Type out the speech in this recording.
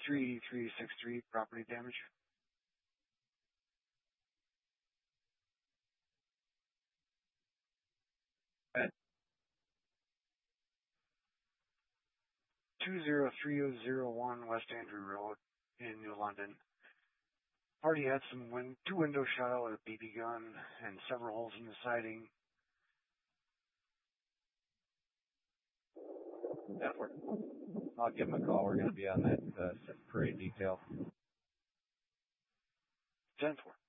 3363, property damage. At 20301 West Andrew Road in New London. Party had two windows shot out with a BB gun and several holes in the siding. I'll give him a call. We're going to be on that parade detail. 10-4.